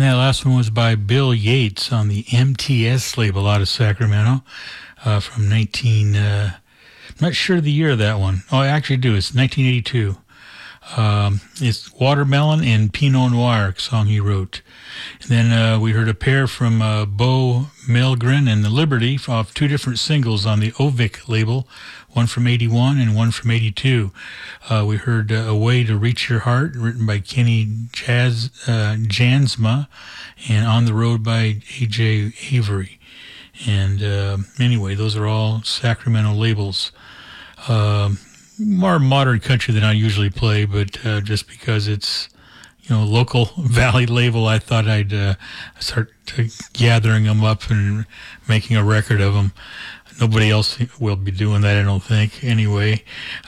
Yeah, the last one was by Bill Yates on the MTS label out of Sacramento from 19... I'm not sure the year of that one. Oh, I actually do. It's 1982. It's Watermelon and Pinot Noir, song he wrote. And then we heard a pair from Bo Melgren and the Liberty off two different singles on the Ovic label, one from 81 and one from 82. We heard A Way to Reach Your Heart, written by Kenny Jansma, and On the Road by A.J. Avery. And anyway, those are all Sacramento labels. More modern country than I usually play, but just because it's, local Valley label, I thought I'd start gathering them up and making a record of them. Nobody else will be doing that, I don't think. Anyway,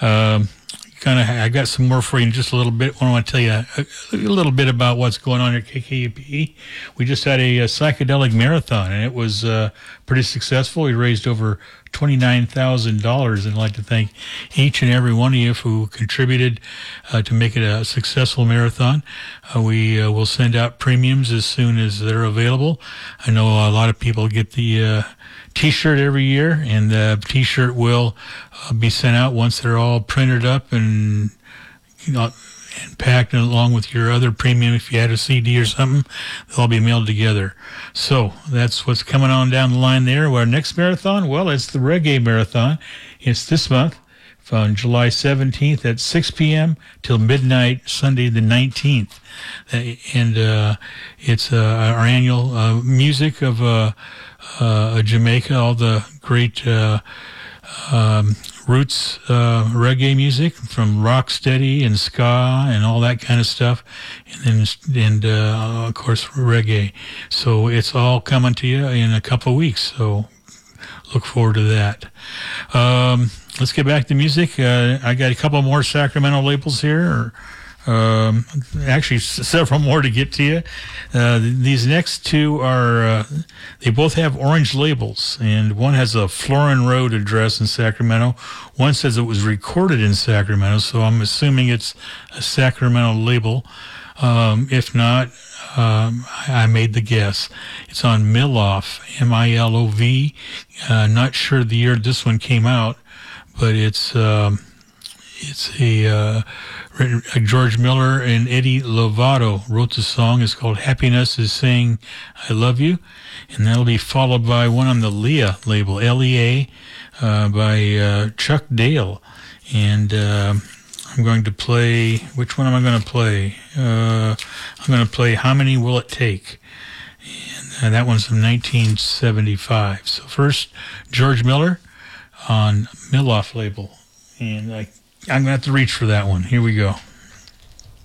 I got some more for you in just a little bit. I want to tell you a little bit about what's going on at KKUP. We just had a psychedelic marathon, and it was pretty successful. We raised over $29,000, and I'd like to thank each and every one of you who contributed to make it a successful marathon. We will send out premiums as soon as they're available. I know a lot of people get the T-shirt every year, and the T-shirt will be sent out once they're all printed up and and packed along with your other premium. If you had a CD or something, they'll all be mailed together. So that's what's coming on down the line there. Our next marathon, well, it's the Reggae Marathon. It's this month on July 17th at 6 p.m. till midnight, Sunday the 19th. And it's our annual music of Jamaica, all the great roots reggae music from rocksteady and ska and all that kind of stuff, and of course reggae. So it's all coming to you in a couple of weeks. So look forward to that. Let's get back to music. I got a couple more Sacramento labels here. Actually several more to get to you. These next two are, they both have orange labels, and one has a Florin Road address in Sacramento. One says it was recorded in Sacramento, so I'm assuming it's a Sacramento label. If not, I made the guess. It's on Milov, M-I-L-O-V. Not sure the year this one came out, but it's George Miller and Eddie Lovato wrote the song. It's called Happiness is Saying I Love You. And that'll be followed by one on the Leah label, L-E-A, by Chuck Dale. And I'm going to play, which one am I going to play? I'm going to play How Many Will It Take? And that one's from 1975. So first, George Miller on Miloff label. And I'm going to have to reach for that one. Here we go.